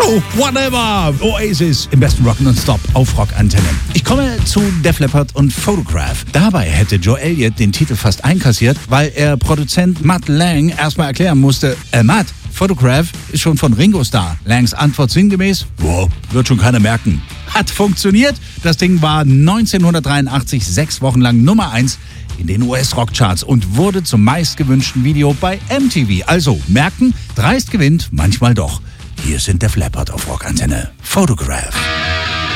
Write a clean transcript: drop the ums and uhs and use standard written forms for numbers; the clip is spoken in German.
Oh, whatever! Oasis im besten Rock Non-Stop auf Rockantenne. Ich komme zu Def Leppard und Photograph. Dabei hätte Joe Elliott den Titel fast einkassiert, weil er Produzent Mutt Lange erstmal erklären musste, Mutt, Photograph ist schon von Ringo Starr. Langs Antwort sinngemäß, wird schon keiner merken. Hat funktioniert. Das Ding war 1983 6 Wochen lang Nummer 1 in den US-Rockcharts und wurde zum meistgewünschten Video bei MTV. Also merken, dreist gewinnt, manchmal doch. Hier sind Def Leppard auf Rockantenne. Photograph.